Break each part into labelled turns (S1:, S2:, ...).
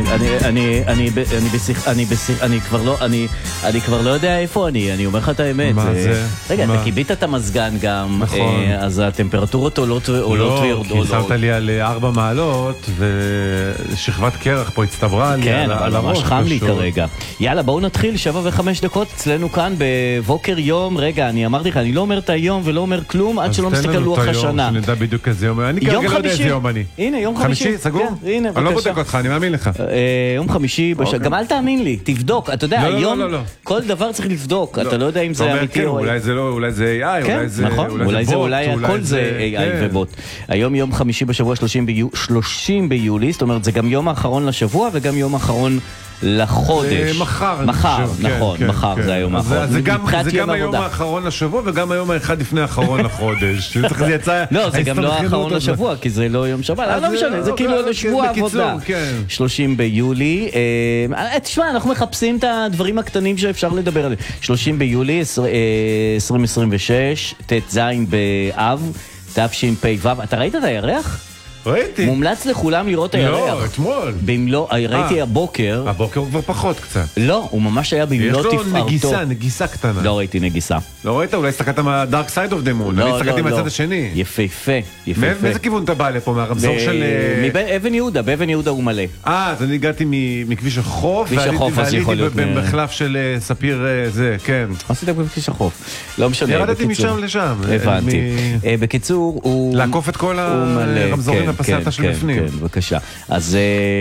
S1: אני כבר לא יודע איפה אני אומר לך את האמת.
S2: מה זה?
S1: רגע, אתה קיבית את המזגן גם, אז הטמפרטורות עולות ויורדות.
S2: לא, כי שמת לי על 4 מעלות, ושכבת קרח פה הצטברה לי
S1: כן,
S2: על הראש.
S1: ממש חם לי כרגע. יאללה, בואו נתחיל, 7:05 אצלנו כאן בבוקר יום. רגע, אני אמרתי לך, אני לא אומר את היום ולא אומר כלום, עד שלא מסתכל לוח השנה.
S2: שנדע בדיוק איזה יום. אני כרגע לא יודע איזה יום אני.
S1: הנה, יום חמישי.
S2: חמישי, סגור?
S1: כן, הנה,
S2: אני לא
S1: בבקשה.
S2: בודק אותך, אני מאמין לך.
S1: יום חמישי, גם אל תאמין לי, תבדוק. אתה יודע, היום כל דבר צריך לבדוק. אתה לא יודע אם זה אמיתי או...
S2: אולי זה לא, אולי זה AI,
S1: כן, נכון, אולי הכל זה AI ובוט. היום יום חמישי בשבוע 30 ביולי, זאת אומרת זה גם יום האחרון לשבוע וגם יום האחרון לחודש.
S2: מחר,
S1: נכון, מחר זה היום האחרון.
S2: זה גם היום האחרון לשבוע וגם היום האחד לפני האחרון לחודש.
S1: לא, זה גם לא האחרון לשבוע, כי זה לא יום שבת, לא משנה, זה כאילו לשבוע עבודה. 30 ביולי, תשמע, אנחנו מחפשים את הדברים הקטנים שאפשר לדבר עליהם. 30 ביולי 2026, ט"ז באב, תשפ"ו. אתה ראית את הירח?
S2: ראיתי.
S1: מומלץ לכולם לראות הירח.
S2: לא, אתמול.
S1: במלוא, ראיתי הבוקר.
S2: הבוקר הוא כבר פחות קצת.
S1: לא, הוא ממש היה במלוא תפארתו.
S2: יש לו נגיסה קטנה.
S1: לא ראיתי נגיסה.
S2: לא ראית? אולי הסתכלת מה-Dark Side of the Moon. אני הסתכלתי מהצד השני.
S1: יפהפה.
S2: מאיזה כיוון אתה בא לפה? מהרמזור של...
S1: מאבן יהודה, באבן יהודה הוא מלא.
S2: אז אני הגעתי מכביש החוף.
S1: כביש החוף, אז יכול להיות...
S2: ועליתי במחלף של ספיר זה, כן.
S1: עשית בכביש החוף. לא משנה.
S2: ירדתי משם לשם.
S1: הבנתי. בקיצור, הוא...
S2: לעקוף את כל הרמזורים לפסייתה של בפנים.
S1: כן, בבקשה. אז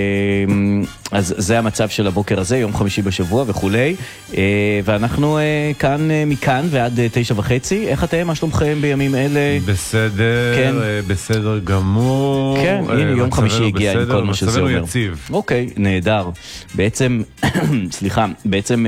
S1: זה המצב של הבוקר הזה, יום חמישי בשבוע וכולי, ואנחנו כאן מכאן ועד 9:30. איך אתם? מה שלומכם בימים אלה?
S2: בסדר,
S1: כן.
S2: בסדר גמור.
S1: כן, הנה יום חמישי הגיע עם כל מה שזה אומר.
S2: מצבנו יציב.
S1: אוקיי, נהדר. בעצם, סליחה, בעצם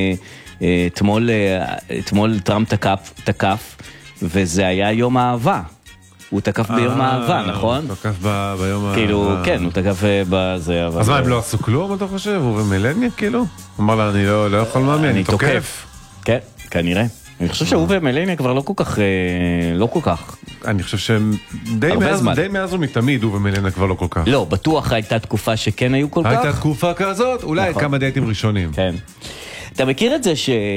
S1: אתמול טראמפ תקף, וזה היה יום האהבה. הוא תקף ביום האהבה, נכון?
S2: הוא תקף ביום האהבה.
S1: כאילו, כן, הוא תקף בזה.
S2: אז מה, הם לא עשו כלום, אתה חושב? הוא ומלניה, כאילו? אמר לה, אני לא יכול מאמין, אני תוקף.
S1: כן, כנראה. אני חושב שהוא ומלניה כבר לא כל כך.
S2: אני חושב שהם די מאז ומתמיד, הוא ומלניה כבר לא כל כך.
S1: לא, בטוח הייתה תקופה שכן היו כל כך.
S2: הייתה תקופה כזאת, אולי כמה דייטים ראשונים.
S1: כן. אתה מכיר את זה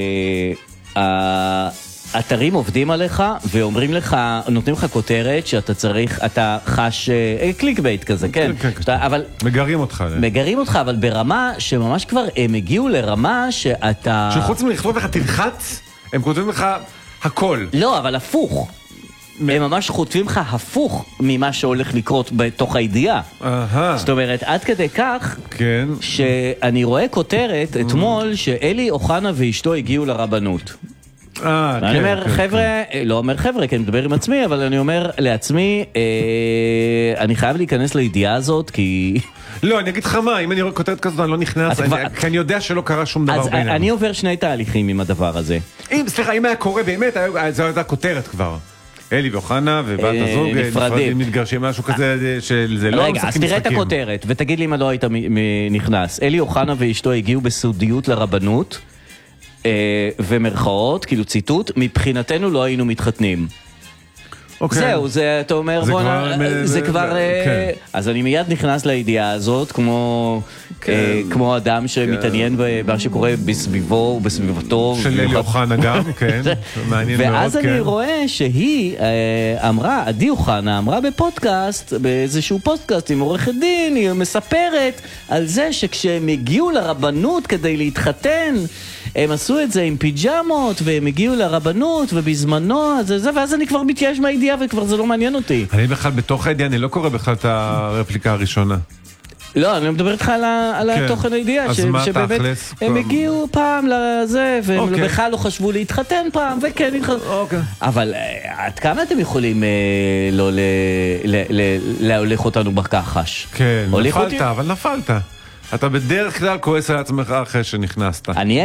S1: אתרים עובדים עליך ואומרים לך, נותנים לך כותרת שאתה צריך, אתה חש קליק בייט כזה, כן? אבל מגרים אותך, אבל ברמה שממש כבר הם הגיעו לרמה שאתה...
S2: שחוץ מלכתוב לך תלחץ, הם כותבים לך הכל.
S1: לא, אבל הפוך. הם ממש חוטפים לך הפוך ממה שהולך לקרות בתוך הידיעה. זאת אומרת, עד כדי כך, שאני רואה כותרת אתמול שאלי אוחנה ואשתו הגיעו לרבנות. אני אומר חבר'ה, לא אומר חבר'ה, כי אני מדבר עם עצמי, אבל אני אומר לעצמי, אני חייב להיכנס לידיעה הזאת, כי...
S2: לא, אני אגיד לך מה, אם אני רואה כותרת כזאת, אני לא נכנס, כי אני יודע שלא קרה שום דבר בינינו.
S1: אז אני עובר שני תהליכים עם הדבר הזה.
S2: סליחה, אם היה קורה באמת, זו הייתה כותרת כבר. אלי ואוחנה ובת הזוג נפרדים, מתגרשים, משהו כזה שזה לא...
S1: רגע, אז תראה את הכותרת, ותגיד לי מה לא היית נכנס. אלי אוחנה ואשתו הגיעו בסודיות לרבנות, ומרכאות, כאילו ציטוט, מבחינתנו לא היינו מתחתנים. זהו, זה, אתה אומר, זה כבר... אז אני מיד נכנס לידיעה הזאת, כמו אדם שמתעניין במה שקורה בסביבו ובסביבתו.
S2: של אלי אוחנה גם, כן. מעניין מאוד, כן.
S1: ואז אני רואה שהיא אמרה, עדי אוחנה אמרה בפודקאסט, באיזשהו פודקאסט עם עורכת דין, היא מספרת על זה שכשהם הגיעו לרבנות כדי להתחתן, הם עשו את זה עם פיג'מות, והם הגיעו לרבנות, ובזמנו, ואז אני כבר מתייאש מהידיעה, וכבר זה לא מעניין אותי.
S2: אני בכלל בתוך הידיעה, אני לא קורא בכלל את הרפליקה הראשונה.
S1: לא, אני מדבר איתך על התוכן הידיעה, שבאמת הם הגיעו פעם לזה, והם בכלל לא חשבו להתחתן פעם, וכן להתחתן. אבל עד כמה אתם יכולים לא להוליך אותנו בכחש?
S2: כן, נפלת, אבל נפלת. אתה בדרך כלל כועס על עצמך אחרי שנכנסת.